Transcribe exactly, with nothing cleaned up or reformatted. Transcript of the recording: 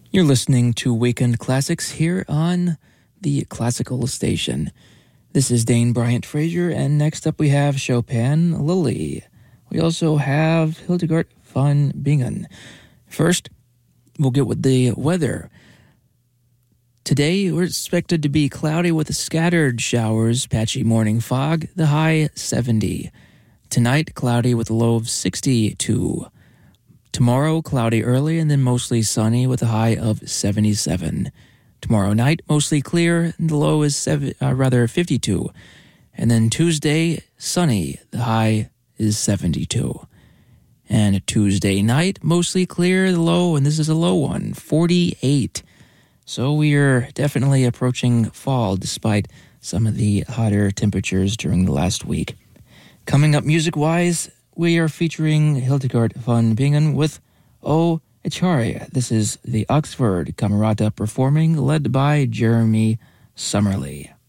You're listening to Weekend Classics here on the Classical Station. This is Dane Bryant Frazier, and next up we have Chopin Lily. We also have Hildegard von Bingen. First, we'll get with the weather. Today, we're expected to be cloudy with scattered showers, patchy morning fog, the high seventy. Tonight, cloudy with a low of sixty-two. Tomorrow, cloudy early and then mostly sunny with a high of seventy-seven. Tomorrow night, mostly clear, and the low is seven, uh, rather fifty-two. And then Tuesday, sunny, the high is seventy-two. And Tuesday night, mostly clear, the low, and this is a low one, forty-eight. So we are definitely approaching fall despite some of the hotter temperatures during the last week. Coming up music-wise, we are featuring Hildegard von Bingen with O Echari. This is the Oxford Camerata performing, led by Jeremy Summerly.